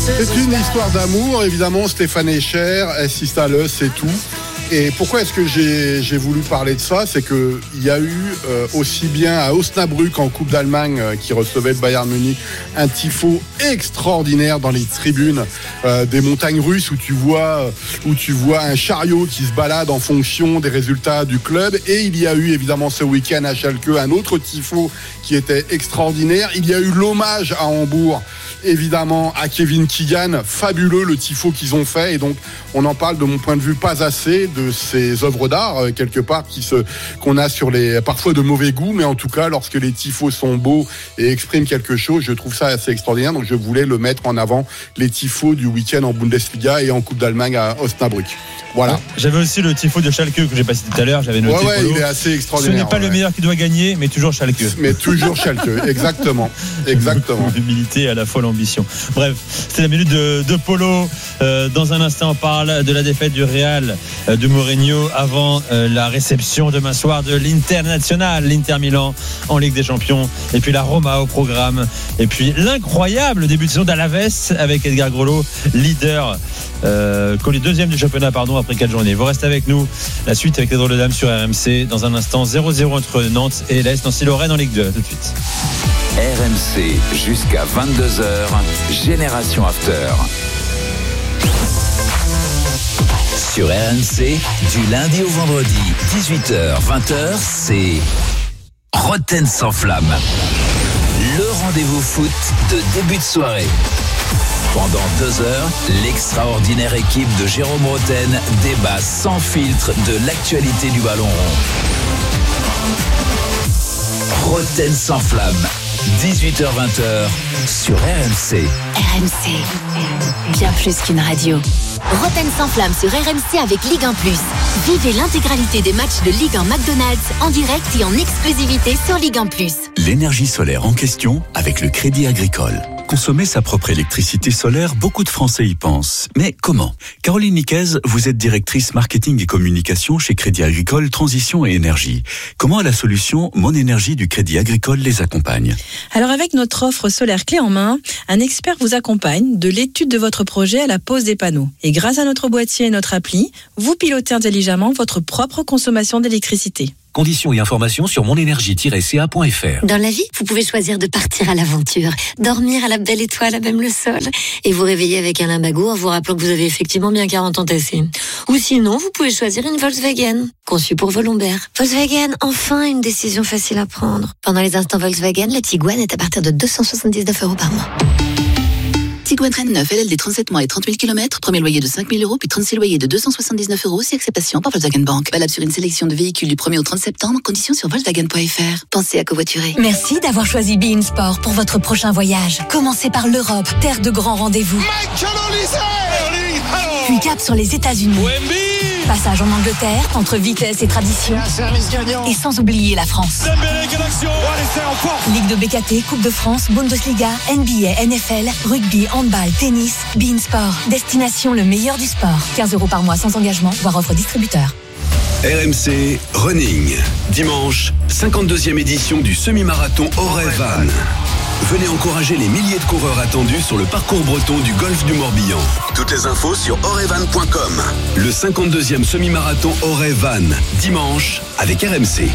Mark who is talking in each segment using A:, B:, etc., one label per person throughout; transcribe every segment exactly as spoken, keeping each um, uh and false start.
A: C'est une histoire d'amour, évidemment. Stéphane Escher, Sistale, c'est tout. Et pourquoi est-ce que j'ai, j'ai voulu parler de ça ? C'est qu'il y a eu euh, aussi bien à Osnabrück en Coupe d'Allemagne euh, qui recevait le Bayern Munich un tifo extraordinaire dans les tribunes euh, des montagnes russes où tu vois euh, où tu vois un chariot qui se balade en fonction des résultats du club. Et il y a eu évidemment ce week-end à Schalke un autre tifo qui était extraordinaire. Il y a eu l'hommage à Hambourg, évidemment, à Kevin Keegan, fabuleux le tifo qu'ils ont fait. Et donc on en parle de mon point de vue pas assez de ces œuvres d'art euh, quelque part qui se qu'on a sur les parfois de mauvais goût, mais en tout cas lorsque les tifos sont beaux et expriment quelque chose, je trouve ça assez extraordinaire. Donc je voulais le mettre en avant, les tifos du week-end en Bundesliga et en Coupe d'Allemagne à Osnabrück. Voilà.
B: Ouais, j'avais aussi le tifo de Schalke que j'ai passé tout à l'heure. J'avais noté.
A: Ouais, ouais,
B: Polo.
A: Il est assez extraordinaire.
B: Ce n'est pas
A: ouais.
B: le meilleur qui doit gagner, mais toujours Schalke.
A: Mais toujours Schalke, exactement, exactement.
B: L'humilité et à la fois l'ambition. Bref, c'était la minute de, de Polo. Euh, dans un instant, on parle de la défaite du Real euh, de Mourinho avant euh, la réception demain soir de l'International, l'Inter Milan en Ligue des Champions. Et puis la Roma au programme. Et puis l'incroyable début de saison d'Alaves avec Edgar Grollo, leader, euh, collé deuxième du championnat, pardon, après quatre journées. Vous restez avec nous. La suite avec les drôles de dames sur R M C. Dans un instant, zéro zéro entre Nantes et l'Est Nancy-Lorraine en Ligue deux. Tout de suite.
C: R M C jusqu'à vingt-deux heures, Génération After. Sur R M C, du lundi au vendredi, dix-huit heures, vingt heures, c'est Roten sans flamme. Le rendez-vous foot de début de soirée. Pendant deux heures, l'extraordinaire équipe de Jérôme Roten débat sans filtre de l'actualité du ballon rond. Roten sans flamme, dix-huit heures vingt sur R M C.
D: R M C, bien plus qu'une radio. Roten sans flamme sur R M C avec Ligue un plus. Vivez l'intégralité des matchs de Ligue un McDonald's en direct et en exclusivité sur Ligue un plus.
E: L'énergie solaire en question avec le Crédit Agricole. Consommer sa propre électricité solaire, beaucoup de Français y pensent. Mais comment ? Caroline Niquez, vous êtes directrice marketing et communication chez Crédit Agricole Transition et Énergie. Comment la solution Mon Énergie du Crédit Agricole les accompagne ?
F: Alors avec notre offre solaire clé en main, un expert vous accompagne de l'étude de votre projet à la pose des panneaux. Et grâce à notre boîtier et notre appli, vous pilotez intelligemment votre propre consommation d'électricité.
G: Conditions et informations sur monénergie tiret c a point f r.
D: Dans la vie, vous pouvez choisir de partir à l'aventure, dormir à la belle étoile à même le sol, et vous réveiller avec un limbago en vous rappelant que vous avez effectivement bien quarante ans tassés. Ou sinon, vous pouvez choisir une Volkswagen, conçue pour vos lombaires. Volkswagen, enfin une décision facile à prendre. Pendant les instants Volkswagen, la Tiguan est à partir de deux cent soixante-dix-neuf euros par mois.
H: Tiguan Rennes neuf, L L D trente-sept mois et trente mille kilomètres, premier loyer de cinq mille euros, puis trente-six loyers de deux cent soixante-dix-neuf euros, si acceptation par Volkswagen Bank. Valable sur une sélection de véhicules du premier au trente septembre, conditions sur Volkswagen point f r. Pensez à covoiturer.
I: Merci d'avoir choisi Be In Sport pour votre prochain voyage. Commencez par l'Europe, terre de grands rendez-vous. Puis cap sur les États-Unis. Passage en Angleterre, entre vitesse et tradition. Et sans oublier la France. Ligue de B K T, Coupe de France, Bundesliga, N B A, N F L, rugby, handball, tennis, Be In Sport. Destination le meilleur du sport. quinze euros par mois sans engagement, voire offre distributeur.
J: R M C Running. Dimanche, cinquante-deuxième édition du semi-marathon Auray-Vannes. Venez encourager les milliers de coureurs attendus sur le parcours breton du golfe du Morbihan. Toutes les infos sur auray-vannes point com. Le cinquante-deuxième semi-marathon Auray-Vannes, dimanche, avec R M C.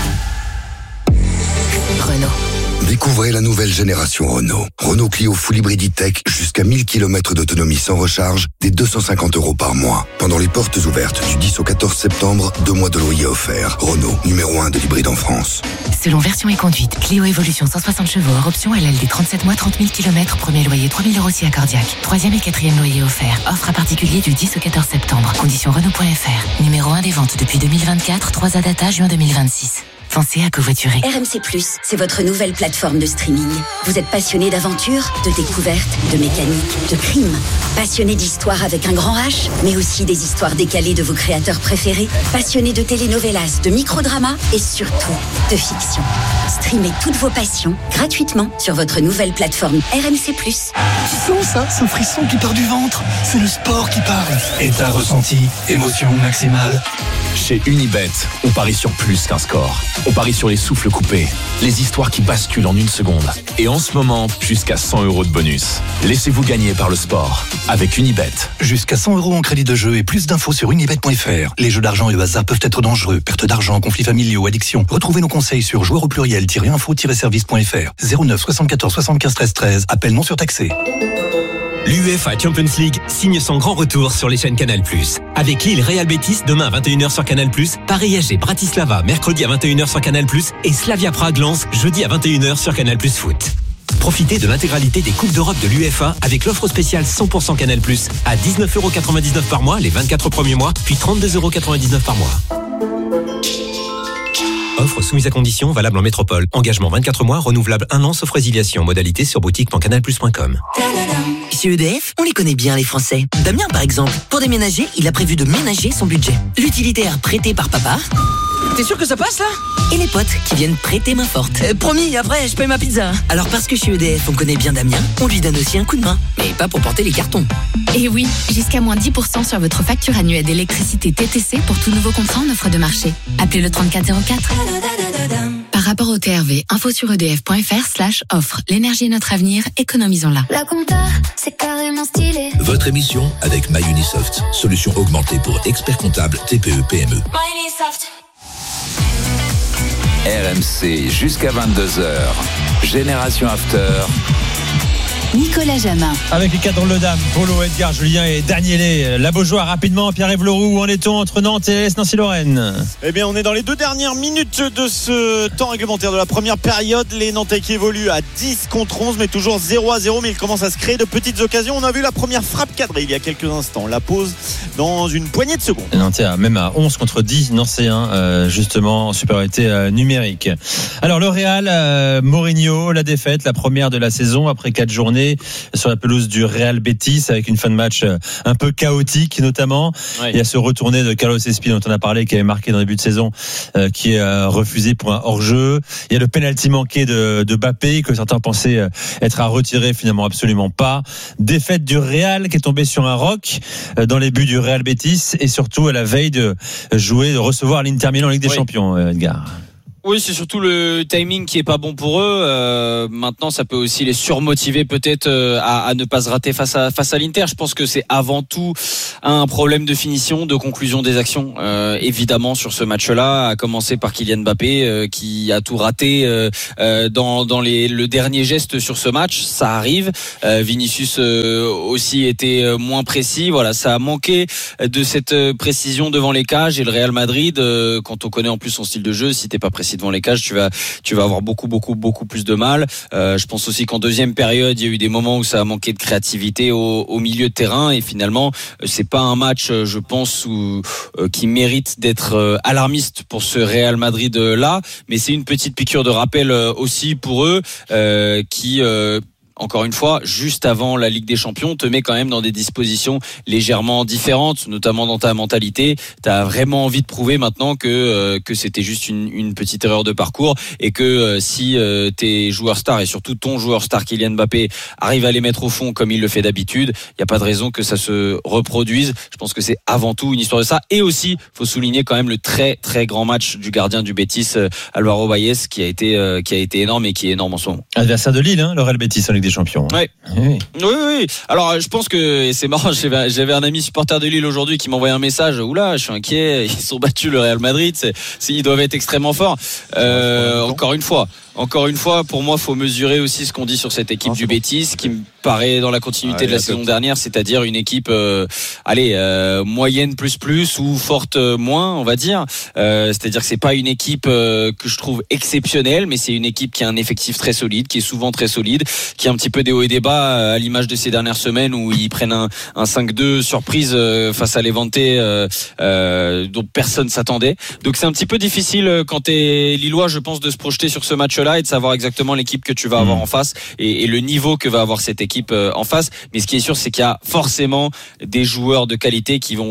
D: Renault.
K: Découvrez la nouvelle génération Renault. Renault Clio Full Hybrid E-Tech jusqu'à mille kilomètres d'autonomie sans recharge, dès deux cent cinquante euros par mois. Pendant les portes ouvertes du dix au quatorze septembre, deux mois de loyer offerts. Renault, numéro un de l'hybride en France.
L: Selon version et conduite, Clio Evolution cent soixante chevaux, hors option L L D trente-sept mois, trente mille kilomètres, premier loyer trois mille euros si accordiaque. Troisième et quatrième loyer offert. Offre à particulier du dix au quatorze septembre. Conditions Renault point f r. Numéro un des ventes depuis deux mille vingt-quatre, trois A data, juin deux mille vingt-six. Pensez à covoiturer.
D: R M C plus, c'est votre nouvelle plateforme de streaming. Vous êtes passionné d'aventure, de découverte, de mécanique, de crime. Passionné d'histoire avec un grand H, mais aussi des histoires décalées de vos créateurs préférés. Passionné de telenovelas, de microdramas et surtout de fiction. Streamez toutes vos passions gratuitement sur votre nouvelle plateforme R M C plus.
M: Tu sens ça, ce frisson qui part du ventre? C'est le sport qui parle.
G: Et t'as ressenti émotion maximale. Chez Unibet, on parie sur plus qu'un score. On parie sur les souffles coupés, les histoires qui basculent en une seconde. Et en ce moment, jusqu'à cent euros de bonus. Laissez-vous gagner par le sport avec Unibet.
M: Jusqu'à cent euros en crédit de jeu et plus d'infos sur unibet point f r. Les jeux d'argent et de hasard peuvent être dangereux. Perte d'argent, conflits familiaux, addiction. Retrouvez nos conseils sur joueurs au pluriel-info-service point f r. zéro neuf soixante-quatorze soixante-quinze treize treize. Appel non surtaxé.
N: L'U E F A Champions League signe son grand retour sur les chaînes Canal plus. Avec Lille Real Betis demain à vingt et une heures sur Canal plus, Paris S G Bratislava mercredi à vingt et une heures sur Canal plus et Slavia Prague Lens jeudi à vingt et une heures sur Canal plus Foot. Profitez de l'intégralité des Coupes d'Europe de l'U E F A avec l'offre spéciale cent pour cent Canal plus à dix-neuf euros quatre-vingt-dix-neuf par mois les vingt-quatre premiers mois, puis trente-deux euros quatre-vingt-dix-neuf par mois. Offre soumise à condition, valable en métropole. Engagement vingt-quatre mois, renouvelable un an sauf résiliation. Modalité sur boutique point canal plus point com.
O: Chez E D F, on les connaît bien les Français. Damien par exemple, pour déménager, il a prévu de ménager son budget. L'utilitaire prêté par papa. T'es sûr que ça passe là? Et les potes qui viennent prêter main forte. Euh, promis, après je paye ma pizza. Alors parce que chez E D F on connaît bien Damien, on lui donne aussi un coup de main. Mais pas pour porter les cartons.
P: Et oui, jusqu'à moins dix pour cent sur votre facture annuelle d'électricité T T C pour tout nouveau contrat en offre de marché. Appelez le trente-quatre zéro quatre. Par rapport au T R V, info sur edf.fr slash offre. L'énergie est notre avenir, économisons-la.
Q: La compta, c'est carrément stylé.
R: Votre émission avec MyUnisoft. Solution augmentée pour experts comptables T P E P M E.
Q: MyUnisoft.
C: R M C jusqu'à vingt-deux heures. Génération After.
I: Nicolas Jamin.
B: Avec les cadres Le Dame, Polo, Edgar, Julien et Danielé. La Beaujoire, rapidement, Pierre-Yves Leroux, où en est-on entre Nantes et S Nancy-Lorraine?
S: Eh bien, on est dans les deux dernières minutes de ce temps réglementaire de la première période. Les Nantais qui évoluent à dix contre onze, mais toujours zéro à zéro. Mais il commence à se créer de petites occasions. On a vu la première frappe cadrée il y a quelques instants. La pause dans une poignée de secondes.
B: Les Nantais, même à onze contre dix, Nancéens, euh, justement, en supériorité euh, numérique. Alors, le Real, euh, Mourinho, la défaite, la première de la saison après quatre journées sur la pelouse du Real Betis avec une fin de match un peu chaotique notamment. Oui. Il y a ce retourné de Carlos Espin dont on a parlé qui avait marqué dans le début de saison euh, qui est euh, refusé pour un hors-jeu. Il y a le penalty manqué de, de Mbappé que certains pensaient euh, être à retirer, finalement absolument pas. Défaite du Real qui est tombé sur un roc euh, dans les buts du Real Betis et surtout à la veille de jouer, de recevoir l'Inter Milan en Ligue des oui. Champions, euh, Edgar.
T: Oui, c'est surtout le timing qui est pas bon pour eux. Euh, maintenant, ça peut aussi les surmotiver peut-être euh, à, à ne pas se rater face à face à l'Inter. Je pense que c'est avant tout un problème de finition, de conclusion des actions. Euh, évidemment, sur ce match-là, à commencer par Kylian Mbappé euh, qui a tout raté euh, euh, dans dans les le dernier geste sur ce match. Ça arrive. Euh, Vinicius euh, aussi était moins précis. Voilà, ça a manqué de cette précision devant les cages. Et le Real Madrid, euh, quand on connaît en plus son style de jeu, si t'es pas précis devant les cages, tu vas tu vas avoir beaucoup beaucoup beaucoup plus de mal. Euh, je pense aussi qu'en deuxième période, il y a eu des moments où ça a manqué de créativité au, au milieu de terrain et finalement, c'est pas un match, je pense, où, euh, qui mérite d'être euh, alarmiste pour ce Real Madrid là, mais c'est une petite piqûre de rappel euh, aussi pour eux euh, qui euh, encore une fois, juste avant la Ligue des Champions, te met quand même dans des dispositions légèrement différentes, notamment dans ta mentalité. Tu as vraiment envie de prouver maintenant que euh, que c'était juste une, une petite erreur de parcours et que euh, si euh, tes joueurs stars et surtout ton joueur star Kylian Mbappé arrive à les mettre au fond comme il le fait d'habitude, il n'y a pas de raison que ça se reproduise. Je pense que c'est avant tout une histoire de ça. Et aussi, faut souligner quand même le très très grand match du gardien du Betis, euh, Álvaro Baez, qui a été euh, qui a été énorme et qui est énorme en ce moment.
B: Adversaire de Lille, hein, le Real Betis en Ligue des Champions.
T: Ouais. Oui. oui, oui. Alors, je pense que et c'est marrant. J'avais, j'avais un ami supporter de Lille aujourd'hui qui m'envoyait un message. Oula, je suis inquiet. Ils sont battus le Real Madrid. C'est, c'est, ils doivent être extrêmement forts. Euh, encore une fois. Encore une fois, pour moi, faut mesurer aussi ce qu'on dit sur cette équipe non, du Betis, qui me paraît dans la continuité ah, de la saison dernière, c'est-à-dire une équipe, euh, allez, euh, moyenne plus plus ou forte moins, on va dire. Euh, c'est-à-dire que c'est pas une équipe euh, que je trouve exceptionnelle, mais c'est une équipe qui a un effectif très solide, qui est souvent très solide, qui a un petit peu des hauts et des bas, à l'image de ces dernières semaines où ils prennent un, un cinq deux surprise euh, face à Levante, euh, euh, dont personne s'attendait. Donc c'est un petit peu difficile quand t'es Lillois, je pense, de se projeter sur ce match-là et de savoir exactement l'équipe que tu vas avoir en face et, et le niveau que va avoir cette équipe en face. Mais ce qui est sûr, c'est qu'il y a forcément des joueurs de qualité qui vont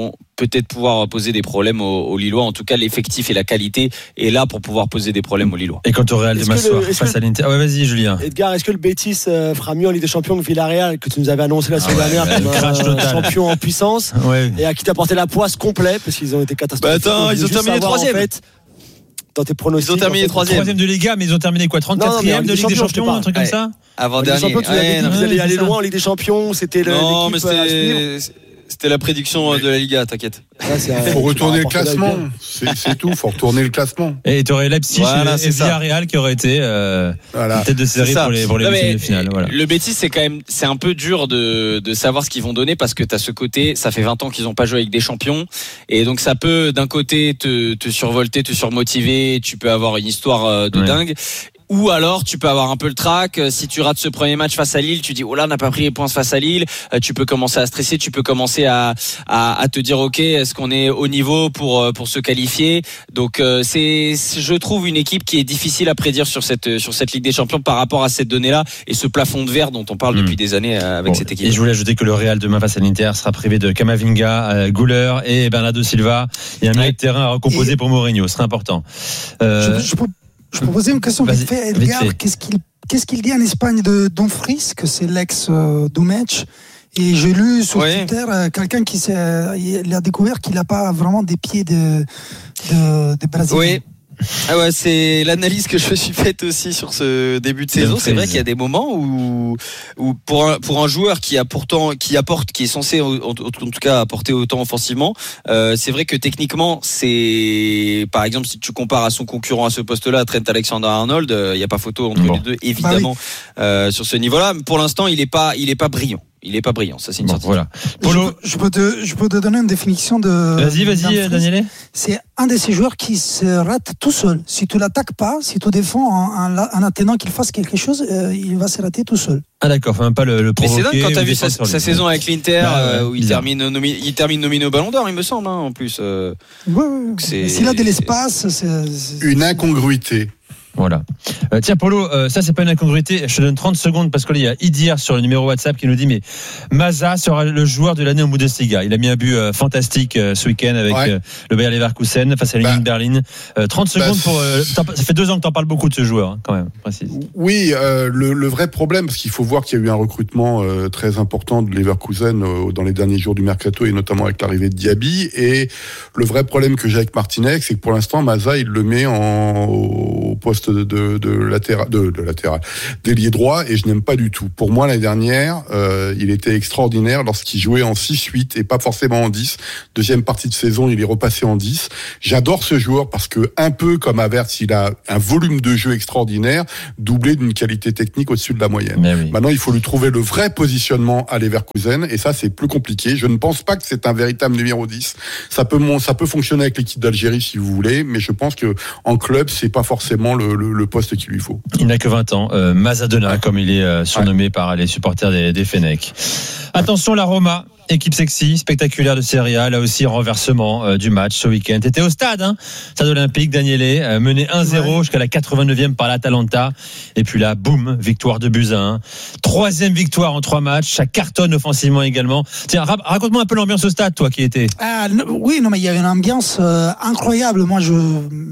T: peut-être pouvoir poser des problèmes aux, aux Lillois. En tout cas, l'effectif et la qualité est là pour pouvoir poser des problèmes aux Lillois.
B: Et quant au Real demain soir face à l'Inter, ouais, vas-y Julien.
U: Edgar, est-ce que le Betis euh, fera mieux en Ligue des Champions que Villarreal, que tu nous avais annoncé la semaine ah ouais, dernière comme un champion en puissance, ouais. et à qui t'a porté la poisse complet parce qu'ils ont été catastrophiques.
T: Bah attends, ils ont terminé troisième. En fait,
U: dans tes pronostics,
B: ils ont terminé troisième. Troisième de Liga, mais ils ont terminé quoi, trente-quatrième de Ligue des Champions, un truc comme ça.
U: Avant dernier. Tu avais dit que vous alliez aller loin en Ligue des Champions. C'était le.
T: Non, mais c'était. C'était la prédiction de la Liga, t'inquiète.
A: Il faut retourner le classement, c'est, c'est tout, il faut retourner le classement.
B: Et tu aurais Leipzig voilà, et Villarreal qui auraient été euh, voilà. tête de série pour les, pour les huitièmes de finale. Voilà.
T: Le Betis, c'est quand même, c'est un peu dur de, de savoir ce qu'ils vont donner parce que tu as ce côté, ça fait vingt ans qu'ils n'ont pas joué avec des champions. Et donc ça peut d'un côté te, te survolter, te surmotiver, tu peux avoir une histoire de ouais. dingue. Ou alors tu peux avoir un peu le trac. Si tu rates ce premier match face à Lille, tu dis oh là on n'a pas pris les points face à Lille. Tu peux commencer à stresser, tu peux commencer à, à, à te dire ok est-ce qu'on est au niveau pour pour se qualifier. Donc c'est je trouve une équipe qui est difficile à prédire sur cette sur cette Ligue des Champions par rapport à cette donnée-là et ce plafond de verre dont on parle mmh. depuis des années avec bon, cette équipe.
B: Et je voulais ajouter que le Real demain face à l'Inter sera privé de Camavinga, euh, Güler et Bernardo Silva. Il y a un milieu ouais. de terrain à recomposer et... pour Mourinho, ce sera important.
V: Euh... Je, je peux... Je peux poser une question vite fait, Edgar. Qu'est-ce qu'il, qu'est-ce qu'il dit en Espagne de Dumfries, que c'est l'ex euh, Dumetsch. Et j'ai lu sur oui. Twitter euh, quelqu'un qui s'est, il a découvert qu'il n'a pas vraiment des pieds de, de, de Brésilien.
T: Oui. Ah ouais, c'est l'analyse que je me suis faite aussi sur ce début de saison. C'est vrai qu'il y a des moments où, où pour un pour un joueur qui a pourtant qui apporte, qui est censé en, en tout cas apporter autant offensivement, euh, c'est vrai que techniquement, c'est par exemple si tu compares à son concurrent à ce poste-là, Trent Alexander-Arnold, il euh, n'y a pas photo entre bon. les deux évidemment bah oui. euh, sur ce niveau-là. Pour l'instant, il est pas il est pas brillant. Il est pas brillant, ça c'est une bon, certitude. Voilà.
V: Polo, je, je peux te, je peux te donner une définition de.
B: Vas-y, vas-y, Daniel.
V: C'est un de ces joueurs qui se rate tout seul. Si tu l'attaques pas, si tu défends en, en, en attendant qu'il fasse quelque chose, euh, il va se rater tout seul.
B: Ah d'accord, faut même pas le, le provoquer.
T: Mais c'est dingue quand t'as vu sa, sa saison avec l'Inter, bah, ouais, où il termine, nomi, il termine nominé au Ballon d'Or, il me semble, hein, en plus. Euh,
V: ouais, ouais. C'est... S'il a de l'espace, c'est, c'est...
A: une incongruité.
B: Voilà. Euh, tiens, Polo, euh, ça c'est pas une incongruité. Je te donne trente secondes parce qu'il y a Idir sur le numéro WhatsApp qui nous dit mais Maza sera le joueur de l'année en Bundesliga. Il a mis un but euh, fantastique euh, ce week-end avec ouais. euh, le Bayer Leverkusen face à l'Union bah, Berlin. Euh, trente secondes bah, pour. Euh, ça fait deux ans que t'en parles beaucoup de ce joueur, hein, quand même. Précise.
A: Oui, euh, le, le vrai problème, parce qu'il faut voir qu'il y a eu un recrutement euh, très important de Leverkusen euh, dans les derniers jours du mercato et notamment avec l'arrivée de Diaby. Et le vrai problème que j'ai avec Martinez, c'est que pour l'instant Maza il le met en, au poste de, de, de latéral, de, de latéral, d'ailier droit, et je n'aime pas du tout. Pour moi, l'année dernière, euh, il était extraordinaire lorsqu'il jouait en six huit et pas forcément en dix. Deuxième partie de saison, il est repassé en dix. J'adore ce joueur parce que, un peu comme Havertz, il a un volume de jeu extraordinaire, doublé d'une qualité technique au-dessus de la moyenne. Oui. Maintenant, il faut lui trouver le vrai positionnement à Leverkusen, et ça, c'est plus compliqué. Je ne pense pas que c'est un véritable numéro dix. Ça peut, ça peut fonctionner avec l'équipe d'Algérie si vous voulez, mais je pense que en club, c'est pas forcément le, le, le poste qu'il lui faut.
B: Il n'a que vingt ans, euh, Mazadona, ouais. comme il est euh, surnommé ouais. par les supporters des, des Fenech. Attention, la Roma, équipe sexy, spectaculaire de Serie A, là aussi renversement euh, du match ce week-end. T'étais au stade, hein, stade olympique, Daniele, euh, mené un zéro ouais. jusqu'à la quatre-vingt-neuvième par l'Atalanta, et puis là, boum, victoire de buts à un. Troisième victoire en trois matchs, ça cartonne offensivement également. Tiens, ra- raconte-moi un peu l'ambiance au stade, toi qui étais.
V: Ah, oui, non, mais il y avait une ambiance euh, incroyable. Moi, je,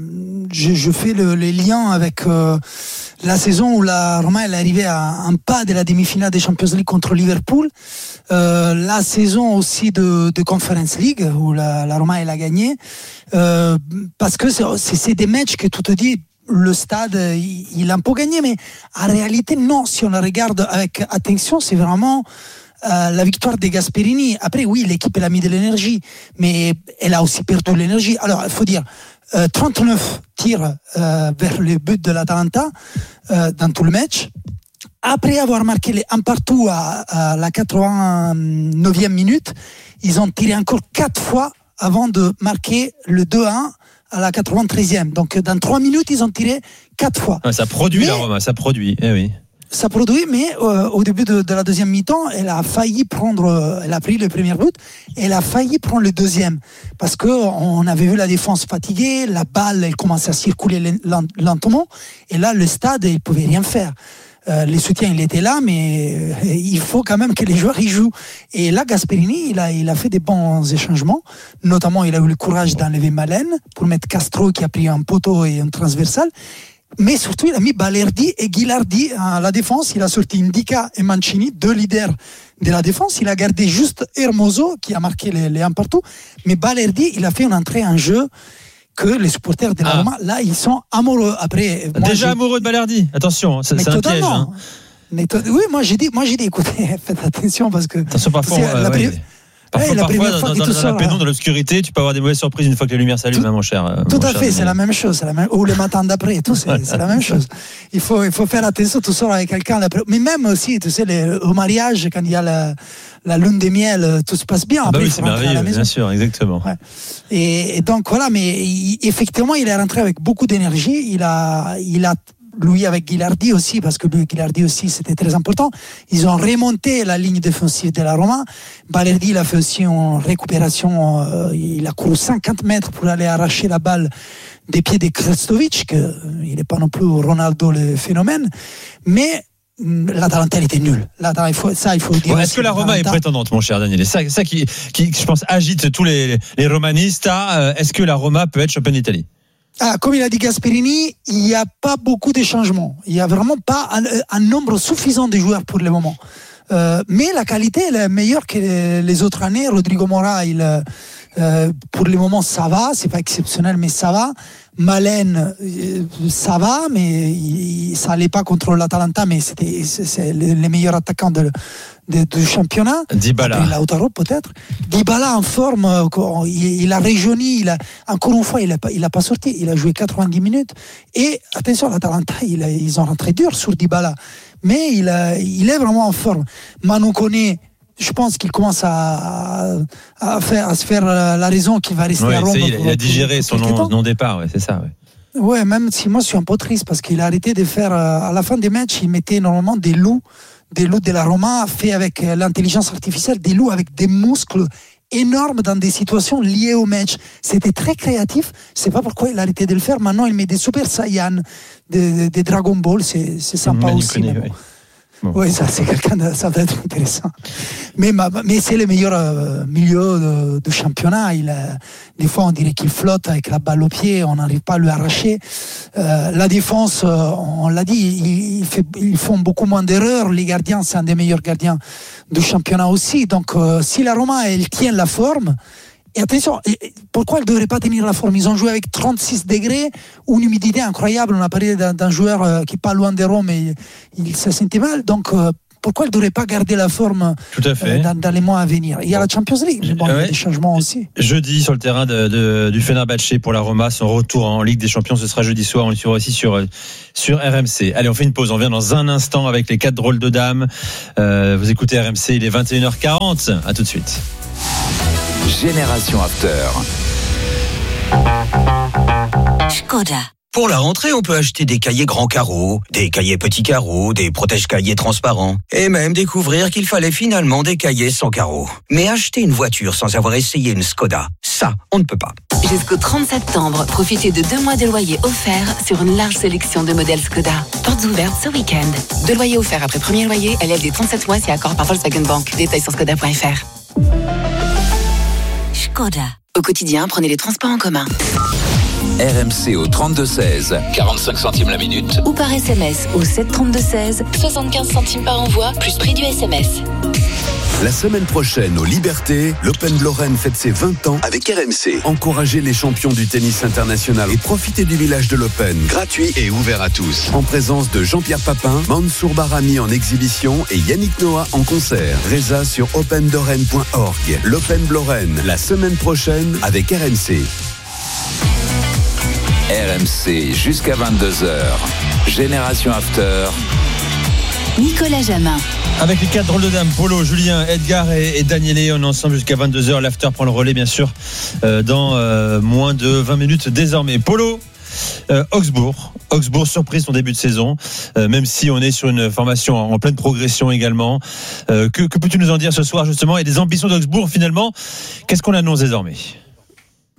V: je, je fais le, les liens avec euh, la saison où la Roma elle est arrivée à un pas de la demi-finale des Champions League contre Liverpool. Euh, la saison aussi de, de Conference League où la, la Roma elle a gagné euh, parce que c'est, c'est, c'est des matchs que tu te dis le stade il, il a un peu gagné, mais en réalité non, si on le regarde avec attention c'est vraiment euh, la victoire de Gasperini. Après oui, l'équipe elle a mis de l'énergie, mais elle a aussi perdu l'énergie. Alors il faut dire euh, trente-neuf tirs euh, vers le but de l'Atalanta euh, dans tout le match. Après avoir marqué les un partout à, à la quatre-vingt-neuvième minute, ils ont tiré encore quatre fois avant de marquer le deux à un à la quatre-vingt-treizième. Donc dans trois minutes, ils ont tiré quatre fois.
B: Ouais, ça produit mais, la Roma, ça produit. Eh oui.
V: Ça produit, mais euh, au début de, de la deuxième mi-temps, elle a failli prendre, elle a pris le premier but, et elle a failli prendre le deuxième, parce que on avait vu la défense fatiguée, la balle, elle commençait à circuler lentement, et là le stade, il pouvait rien faire. Euh, le soutien, il était là, mais euh, il faut quand même que les joueurs y jouent. Et là, Gasperini, il a, il a fait des bons échangements. Notamment, il a eu le courage d'enlever Malen pour mettre Castro qui a pris un poteau et un transversal. Mais surtout, il a mis Balerdi et Ghilardi à la défense. Il a sorti Indica et Mancini, deux leaders de la défense. Il a gardé juste Hermoso qui a marqué les, les un partout. Mais Balerdi, il a fait une entrée en jeu que les supporters de la
B: Ah.
V: Roma, là, ils sont amoureux. Après, moi,
B: Déjà
V: j'ai-
B: amoureux de Balerdi. Attention, c'est,
V: Mais
B: c'est un piège.
V: totalement.
B: Hein.
V: Mais to- oui, moi j'ai dit, moi j'ai dit, écoutez, faites attention parce que.
B: Attention, parfois,
V: c'est
B: euh,
V: la
B: ouais,
V: pri-
B: Parfois,
V: Ouais, la
B: parfois
V: première
B: dans,
V: fois
B: dans-
V: qu'il te
B: dans la
V: sort,
B: pénombre,
V: hein.
B: dans l'obscurité, tu peux avoir des mauvaises surprises une fois que les lumières s'allument, hein, mon cher. euh,
V: Tout
B: mon
V: à
B: cher
V: fait,
B: Daniel.
V: c'est la même chose, c'est la même, ou le matin d'après, tout, c'est, c'est la même chose. Il faut, il faut faire attention, tout ça avec quelqu'un. l'après- Mais même aussi, tu sais, les- au mariage, quand il y a la, la lune de miel, tout se passe bien.
B: Ah
V: Après,
B: bah oui,
V: il faut
B: c'est
V: rentrer à la
B: merveilleux,
V: maison.
B: bien sûr, exactement.
V: Ouais. Et, et donc voilà, mais il- effectivement, il est rentré avec beaucoup d'énergie. Il a, il a, lui avec Ghilardi aussi, parce que lui, Ghilardi aussi, c'était très important. Ils ont remonté la ligne défensive de la Roma. Balerdi, il a fait aussi une récupération. euh, il a couru cinquante mètres pour aller arracher la balle des pieds de Krestovic, que euh, il n'est pas non plus Ronaldo le phénomène, mais hum, l'Atalanta elle était nulle. Là, il faut, ça, il faut le dire.
B: Ouais, est-ce
V: aussi,
B: que la Roma est
V: l'Atalanta-
B: prétendante, mon cher Daniel? C'est ça, ça qui, qui, je pense, agite tous les, les romanistas. Euh, Est-ce que la Roma peut être championne d'Italie?
V: Ah, comme il a dit Gasperini, il n'y a pas beaucoup de changements. Il n'y a vraiment pas un, un nombre suffisant de joueurs pour le moment. Euh, mais la qualité elle est meilleure que les, les autres années. Rodrigo Mora, il, euh, pour le moment, ça va. C'est pas exceptionnel, mais ça va. Malen, euh, ça va, mais il, ça allait pas contre l'Atalanta, mais c'était c'est, c'est les, les meilleurs attaquants de, de, du championnat.
B: Dybala.
V: Après Lautaro peut-être. Dybala en forme, euh, il, il a réjauni, il a, encore une fois, il a pas, il a pas sorti, il a joué quatre-vingt-dix minutes. Et attention, l'Atalanta, il a, ils ont rentré dur sur Dybala, mais il, a, il est vraiment en forme. Manu Koné, je pense qu'il commence à, à, faire, à se faire la raison qu'il va rester
B: Ouais,
V: à Rome.
B: ça y est, il, a-
V: pour-
B: il a
V: pour-
B: digéré
V: pour
B: son
V: quelques temps.
B: non, non départ, ouais, c'est ça. Ouais.
V: Ouais, même si moi je suis un peu triste parce qu'il a arrêté de faire, euh, à la fin des matchs, il mettait normalement des loups, des loups de la Roma, fait avec euh, l'intelligence artificielle, des loups avec des muscles énormes dans des situations liées au match. C'était très créatif. Je sais pas pourquoi il a arrêté de le faire. Maintenant, il met des Super Saiyan, des, des, des Dragon Ball. C'est, c'est sympa
B: Manu
V: aussi.
B: Koné,
V: mais bon.
B: ouais.
V: Oui, ça, c'est quelqu'un de, ça va être intéressant. Mais, ma- mais c'est le meilleur euh, milieu de, de championnat. Il a, des fois, on dirait qu'il flotte avec la balle au pied, on n'arrive pas à lui arracher. Euh, la défense, euh, on l'a dit, il, il fait, ils font beaucoup moins d'erreurs. Les gardiens, c'est un des meilleurs gardiens du championnat aussi. Donc, euh, si la Roma, elle tient la forme, et attention, et- et pourquoi elle ne devrait pas tenir la forme? Ils ont joué avec trente-six degrés, une humidité incroyable. On a parlé d'un, d'un joueur euh, qui n'est pas loin de Rome, mais il, il se sentait mal. Donc, euh, pourquoi elle ne devrait pas garder la forme
B: Tout à fait.
V: euh, dans, dans les mois à venir? Il y a la Champions League, mais bon, il y a
B: Ouais.
V: des changements aussi.
B: Jeudi sur le terrain de, de, du Fenerbahçe pour la Roma, son retour en Ligue des Champions, ce sera jeudi soir. On le suivra aussi sur, euh, sur R M C. Allez, on fait une pause. On revient dans un instant avec les quatre drôles de dames. Euh, vous écoutez R M C, il est vingt et une heures quarante. À tout de suite.
C: Génération After.
E: Skoda. Pour la rentrée, on peut acheter des cahiers grands carreaux, des cahiers petits carreaux, des protège-cahiers transparents, et même découvrir qu'il fallait finalement des cahiers sans carreaux. Mais acheter une voiture sans avoir essayé une Skoda, ça, on ne peut pas.
H: Jusqu'au trente septembre, profitez de deux mois de loyer offerts sur une large sélection de modèles Skoda. Portes ouvertes ce week-end. Deux loyers offerts après premier loyer, L L D trente-sept mois si accord par Volkswagen Bank. Détails sur skoda point f r.
E: Skoda.
H: Au quotidien, prenez les transports en commun.
C: R M C au trente-deux seize, quarante-cinq centimes la minute.
H: Ou par S M S au sept trente-deux seize, soixante-quinze centimes par envoi, plus prix du S M S.
J: La semaine prochaine, aux Libertés, l'Open de Lorraine fête ses vingt ans avec R M C. Encouragez les champions du tennis international et profitez du village de l'Open, gratuit et ouvert à tous. En présence de Jean-Pierre Papin, Mansour Barami en exhibition et Yannick Noah en concert. Résa sur open lorraine point org. L'Open de Lorraine, la semaine prochaine avec R M C.
C: R M C jusqu'à vingt-deux heures. Génération After.
H: Nicolas Jamin.
B: Avec les quatre drôles de dames, Polo, Julien, Edgar et, et Daniele, on est ensemble jusqu'à vingt-deux heures. L'after prend le relais, bien sûr, euh, dans euh, moins de vingt minutes désormais. Polo, euh, Augsbourg. Augsbourg, surprise son début de saison, euh, même si on est sur une formation en, en pleine progression également. Euh, que, que peux-tu nous en dire ce soir, justement, et des ambitions d'Augsbourg, finalement? Qu'est-ce qu'on annonce désormais?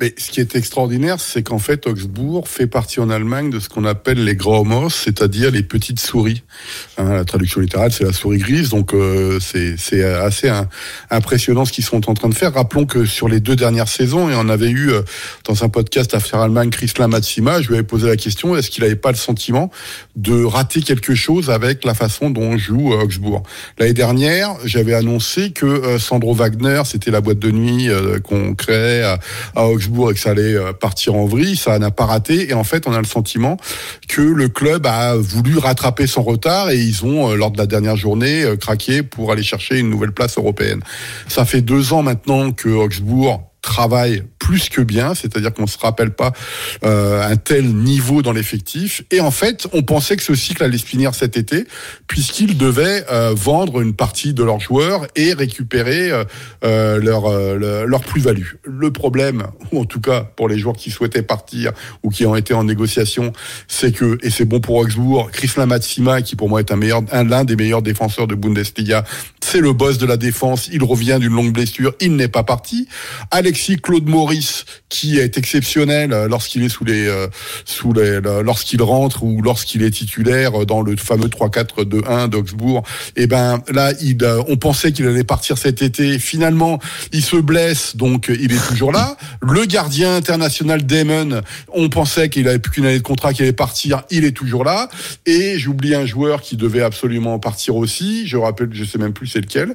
A: Mais ce qui est extraordinaire, c'est qu'en fait, Augsbourg fait partie en Allemagne de ce qu'on appelle les Graumhaus, c'est-à-dire les petites souris. Hein, la traduction littérale, c'est la souris grise. Donc, euh, c'est, c'est assez hein, impressionnant ce qu'ils sont en train de faire. Rappelons que sur les deux dernières saisons, et on avait eu euh, dans un podcast After Allemagne, Christian Matsima, je lui avais posé la question, est-ce qu'il n'avait pas le sentiment de rater quelque chose avec la façon dont joue euh, Augsbourg. L'année dernière, j'avais annoncé que euh, Sandro Wagner, c'était la boîte de nuit euh, qu'on créait à, à Augsbourg, et que ça allait partir en vrille, ça n'a pas raté, et en fait on a le sentiment que le club a voulu rattraper son retard et ils ont, lors de la dernière journée, craqué pour aller chercher une nouvelle place européenne. Ça fait deux ans maintenant que Augsbourg travaille plus que bien, c'est-à-dire qu'on se rappelle pas euh, un tel niveau dans l'effectif. Et en fait, on pensait que ce cycle allait se finir cet été, puisqu'ils devaient euh, vendre une partie de leurs joueurs et récupérer euh, leur euh, leur plus-value. Le problème, ou en tout cas pour les joueurs qui souhaitaient partir ou qui ont été en négociation, c'est que, et c'est bon pour Augsbourg, Christian Matsima, qui pour moi est un meilleur, un l'un des meilleurs défenseurs de Bundesliga, c'est le boss de la défense. Il revient d'une longue blessure, il n'est pas parti. Alexis Claude Maurice, qui est exceptionnel lorsqu'il est sous les, euh, sous les, lorsqu'il rentre ou lorsqu'il est titulaire dans le fameux trois quatre deux un d'Augsbourg. Et ben là, il, on pensait qu'il allait partir cet été. Finalement, il se blesse, donc il est toujours là. Le gardien international Damon, on pensait qu'il avait plus qu'une année de contrat, qu'il allait partir. Il est toujours là. Et j'oublie un joueur qui devait absolument partir aussi. Je rappelle, je sais même plus c'est lequel.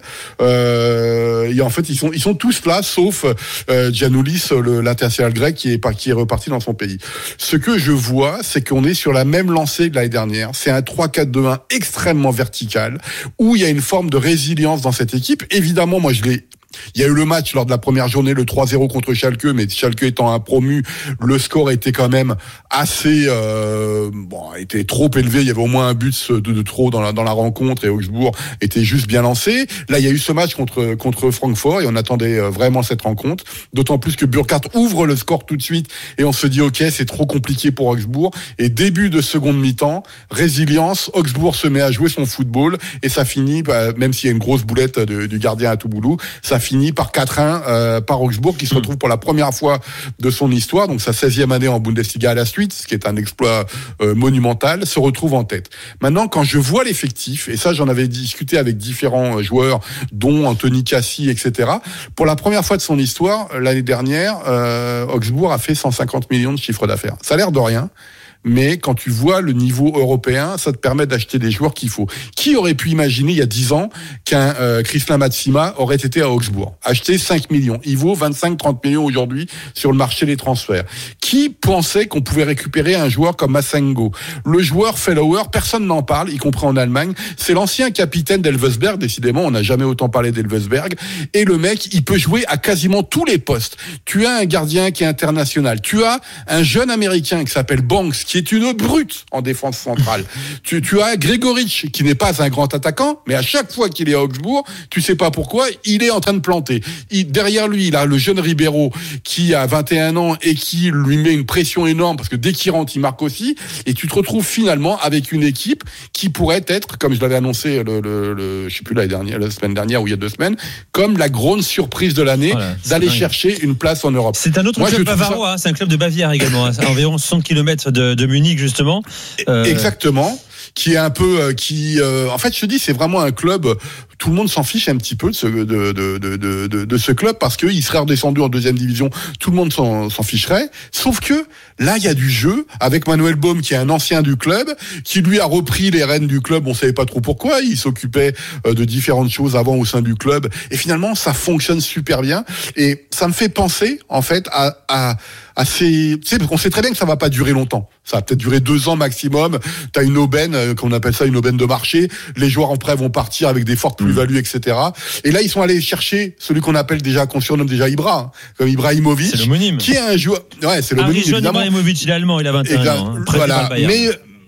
A: Euh, et en fait, ils sont, ils sont tous là, sauf euh, Giannoulis, le, l'international grec, qui est, qui est reparti dans son pays. Ce que je vois, c'est qu'on est sur la même lancée de l'année dernière. C'est un trois quatre deux un extrêmement vertical, où il y a une forme de résilience dans cette équipe. Évidemment, moi, je l'ai Il y a eu le match lors de la première journée, le trois zéro contre Schalke, mais Schalke étant un promu, le score était quand même assez, euh, bon, était trop élevé. Il y avait au moins un but de, de trop dans la, dans la rencontre et Augsbourg était juste bien lancé. Là, il y a eu ce match contre, contre Francfort et on attendait vraiment cette rencontre. D'autant plus que Burkhardt ouvre le score tout de suite et on se dit, OK, c'est trop compliqué pour Augsbourg. Et début de seconde mi-temps, résilience, Augsbourg se met à jouer son football et ça finit, bah, même s'il y a une grosse boulette de, du gardien à Touboulou, ça finit par quatre un euh, par Augsbourg, qui se retrouve pour la première fois de son histoire, donc sa seizième année en Bundesliga à la suite, ce qui est un exploit euh, monumental, se retrouve en tête. Maintenant, quand je vois l'effectif, et ça j'en avais discuté avec différents joueurs, dont Anthony Cassi, et cetera, pour la première fois de son histoire, l'année dernière, euh, Augsbourg a fait cent cinquante millions de chiffre d'affaires. Ça a l'air de rien, mais quand tu vois le niveau européen, ça te permet d'acheter des joueurs qu'il faut. Qui aurait pu imaginer il y a dix ans qu'un euh, Christian Matsima aurait été à Augsbourg? Acheter cinq millions. Il vaut vingt-cinq à trente millions aujourd'hui sur le marché des transferts. Qui pensait qu'on pouvait récupérer un joueur comme Massengo? Le joueur Fellower, personne n'en parle, y compris en Allemagne. C'est l'ancien capitaine d'Elversberg. Décidément, on n'a jamais autant parlé d'Elversberg. Et le mec, il peut jouer à quasiment tous les postes. Tu as un gardien qui est international. Tu as un jeune américain qui s'appelle Banks, qui est une brute en défense centrale. tu, tu as Gregoric, qui n'est pas un grand attaquant, mais à chaque fois qu'il est à Augsbourg, tu sais pas pourquoi, il est en train de planter. Il, derrière lui, il a le jeune Ribeiro, qui a vingt et un ans et qui lui met une pression énorme, parce que dès qu'il rentre, il marque aussi, et tu te retrouves finalement avec une équipe qui pourrait être, comme je l'avais annoncé le, le, le je sais plus l'année dernière, la semaine dernière ou il y a deux semaines, comme la grande surprise de l'année, voilà, d'aller dingue. chercher une place en Europe.
B: C'est un autre Moi, club bavarois, ça... hein, c'est un club de Bavière également, hein, à environ soixante kilomètres de, de Munich justement.
A: Euh... Exactement. Qui est un peu, euh, qui, euh, en fait, je te dis, c'est vraiment un club. Tout le monde s'en fiche un petit peu de ce de de de de, de, de ce club parce qu'il serait redescendu en deuxième division. Tout le monde s'en, s'en ficherait. Sauf que là, il y a du jeu avec Manuel Baum, qui est un ancien du club, qui lui a repris les rênes du club. On savait pas trop pourquoi. Il s'occupait de différentes choses avant au sein du club. Et finalement, ça fonctionne super bien. Et ça me fait penser, en fait, à à à ces, tu sais, parce qu'on sait très bien que ça va pas durer longtemps. Ça va peut-être durer deux ans maximum. T'as une aubaine, qu'on appelle ça une aubaine de marché. Les joueurs en prêt vont partir avec des fortes plus-values, et cetera. Et là, ils sont allés chercher celui qu'on appelle déjà, qu'on surnomme déjà Ibra, hein, comme Ibrahimovic.
B: C'est l'homonyme.
A: Qui est un joueur, ouais, c'est l'homonyme,
B: évidemment. Ibrahimovic, il est allemand, il a vingt et un ans. Hein,
A: voilà. Mais,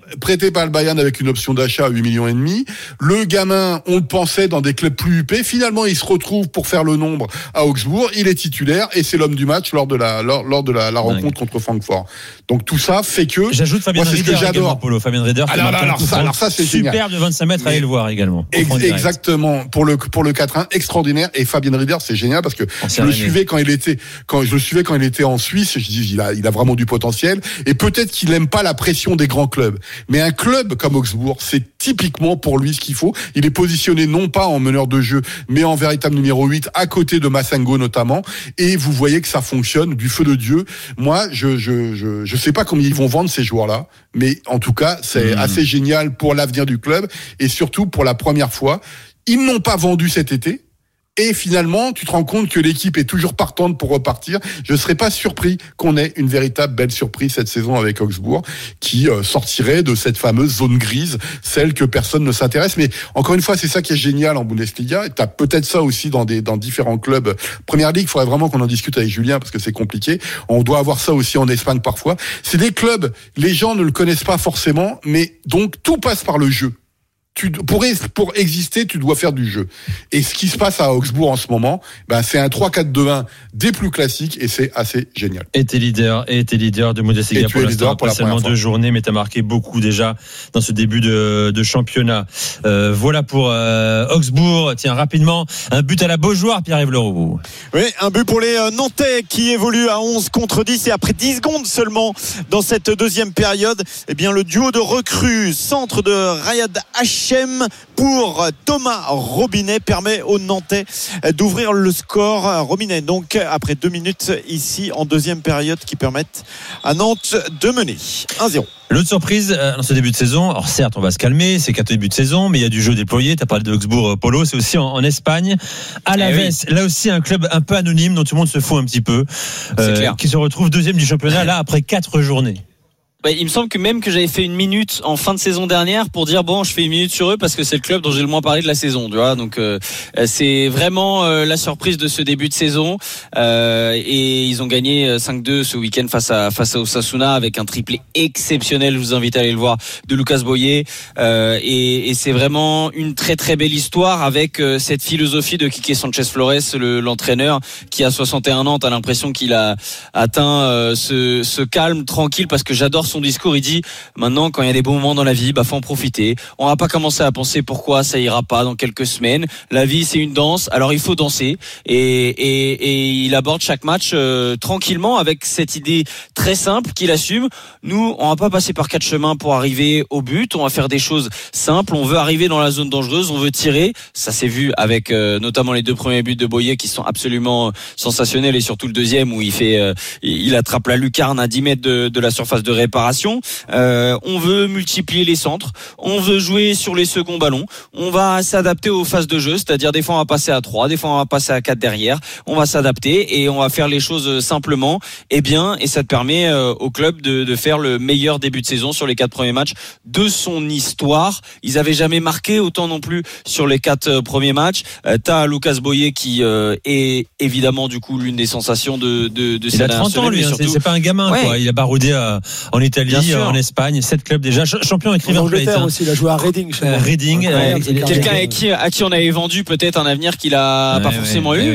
A: prêté par le Bayern avec une option d'achat à huit millions et demi. Le gamin, on le pensait dans des clubs plus huppés. Finalement, il se retrouve pour faire le nombre à Augsbourg. Il est titulaire et c'est l'homme du match lors de la lors, lors de la, la rencontre ouais. contre Francfort. Donc tout ça fait que
B: j'ajoute Fabien
A: moi, c'est
B: Rieder
A: ce que j'adore.
B: Également, Polo. Fabien Rieder.
A: Alors, alors, alors, ça, alors ça c'est
B: super
A: génial.
B: de vingt-cinq mètres, allez le voir également.
A: Ex- exactement pour le pour le quatre un extraordinaire et Fabien Rieder c'est génial parce que
B: on
A: je le suivais quand il était quand je le suivais quand il était en Suisse. Je dis il a il a vraiment du potentiel et peut-être qu'il aime pas la pression des grands clubs, mais un club comme Augsbourg c'est typiquement pour lui ce qu'il faut. Il est positionné non pas en meneur de jeu mais en véritable numéro huit à côté de Massengo notamment et vous voyez que ça fonctionne du feu de Dieu. Moi je je je je sais pas comment ils vont vendre ces joueurs là, mais en tout cas c'est mmh. assez génial pour l'avenir du club et surtout pour la première fois ils n'ont pas vendu cet été. Et finalement, tu te rends compte que l'équipe est toujours partante pour repartir. Je ne serais pas surpris qu'on ait une véritable belle surprise cette saison avec Augsbourg, qui euh, sortirait de cette fameuse zone grise, celle que personne ne s'intéresse. Mais encore une fois, c'est ça qui est génial en Bundesliga. Tu as peut-être ça aussi dans des dans différents clubs. Première Ligue, il faudrait vraiment qu'on en discute avec Julien parce que c'est compliqué. On doit avoir ça aussi en Espagne parfois. C'est des clubs, les gens ne le connaissent pas forcément, mais donc tout passe par le jeu. Tu, pour, pour exister, tu dois faire du jeu. Et ce qui se passe à Augsbourg en ce moment, ben, c'est un trois quatre deux un des plus classiques et c'est assez génial.
B: Et t'es leader, et t'es leader de Bundesliga pour l'instant, pas seulement deux journées, mais t'as marqué beaucoup déjà dans ce début de, de championnat. Euh, voilà pour euh, Augsbourg. Tiens, rapidement, un but à la Beaujoire, Pierre-Yves Leroux.
S: Oui, un but pour les Nantais qui évoluent à onze contre dix et après dix secondes seulement dans cette deuxième période, eh bien, le duo de recrues, centre de Rayad H pour Thomas Robinet permet aux Nantais d'ouvrir le score. Robinet donc après deux minutes ici en deuxième période qui permettent à Nantes de mener un zéro.
B: L'autre surprise dans ce début de saison, alors certes on va se calmer, c'est qu'un début de saison, mais il y a du jeu déployé, tu as parlé de Augsbourg Polo, c'est aussi en, en Espagne, Alaves, eh oui. Là aussi un club un peu anonyme dont tout le monde se fout un petit peu, euh, qui se retrouve deuxième du championnat là après quatre journées.
T: Ouais, il me semble que même que j'avais fait une minute en fin de saison dernière pour dire bon je fais une minute sur eux parce que c'est le club dont j'ai le moins parlé de la saison, tu vois, donc euh, c'est vraiment euh, la surprise de ce début de saison euh, et ils ont gagné cinq deux ce week-end face à face à Osasuna avec un triplé exceptionnel, je vous invite à aller le voir, de Lucas Boyer euh, et, et c'est vraiment une très très belle histoire avec euh, cette philosophie de Quique Sanchez Flores, le, l'entraîneur qui a soixante et un ans, t'as l'impression qu'il a atteint euh, ce, ce calme tranquille parce que j'adore son discours. Il dit maintenant quand il y a des bons moments dans la vie, bah faut en profiter. On va pas commencer à penser pourquoi ça ira pas dans quelques semaines. La vie c'est une danse, alors il faut danser et et, et il aborde chaque match euh, tranquillement avec cette idée très simple qu'il assume. Nous on va pas passer par quatre chemins pour arriver au but, on va faire des choses simples, on veut arriver dans la zone dangereuse, on veut tirer. Ça s'est vu avec euh, notamment les deux premiers buts de Boyer qui sont absolument sensationnels et surtout le deuxième où il fait euh, il attrape la lucarne à dix mètres de, de la surface de réparation. Euh, on veut multiplier les centres, on veut jouer sur les seconds ballons, on va s'adapter aux phases de jeu, c'est-à-dire des fois on va passer à trois, des fois on va passer à quatre derrière, on va s'adapter et on va faire les choses simplement et bien, et ça te permet euh, au club de, de faire le meilleur début de saison sur les quatre premiers matchs de son histoire. Ils avaient jamais marqué autant non plus sur les quatre euh, premiers matchs. Euh, t'as Lucas Boyer qui euh, est évidemment du coup l'une des sensations de, de, de
B: il a trente ans lui, hein, surtout... c'est, c'est pas un gamin ouais. quoi. Il a baroudé à, en Italie, en Espagne, sept clubs déjà, champion avec River Plate.
U: Hein. Aussi, il a joué à Reading.
B: Euh, Reading,
T: ouais, quelqu'un à qui, à qui on avait vendu peut-être un avenir qu'il a ouais, pas forcément ouais, eu,